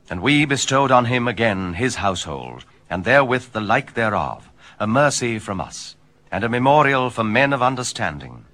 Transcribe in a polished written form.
And we bestowed on him again his household, and therewith the like thereof, a mercy from us, and a memorial for men of understanding,